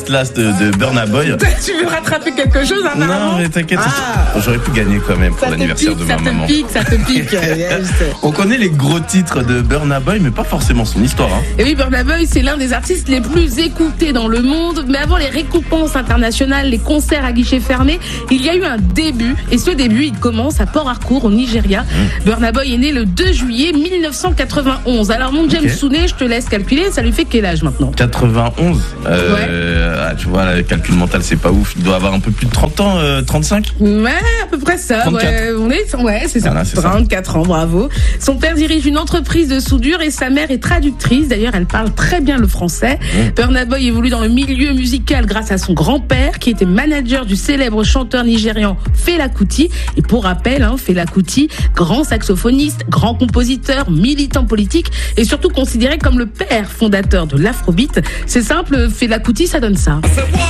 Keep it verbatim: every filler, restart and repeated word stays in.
Là de, de Burna Boy. Tu veux rattraper quelque chose hein, Non mais t'inquiète, ah. J'aurais pu gagner quand même pour l'anniversaire de ma maman. Ça te pique, ça te pique. On connaît les gros titres de Burna Boy mais pas forcément son histoire. Hein. Et oui, Burna Boy c'est l'un des artistes les plus écoutés dans le monde. Mais avant les récompenses internationales, les concerts à guichet fermé, il y a eu un début. Et ce début il commence à Port Harcourt au Nigeria. Mmh. Burna Boy est né le deux juillet mille neuf cent quatre-vingt-onze. Alors mon James okay. Souné, je te laisse calculer, ça lui fait quel âge maintenant? quatre-vingt-onze euh, ouais. Ah, tu vois, le calcul mental, c'est pas ouf. Il doit avoir un peu plus de trente ans, euh, trente-cinq? Ouais, à peu près ça. Ouais, on est, ouais, c'est ça. Voilà, c'est trente-quatre ça. Ans, bravo. Son père dirige une entreprise de soudure et sa mère est traductrice. D'ailleurs, elle parle très bien le français. Mmh. Burna Boy évolue dans le milieu musical grâce à son grand-père, qui était manager du célèbre chanteur nigérian Fela Kuti. Et pour rappel, hein, Fela Kuti, grand saxophoniste, grand compositeur, militant politique et surtout considéré comme le père fondateur de l'afrobeat. C'est simple, Fela Kuti, ça donne ça.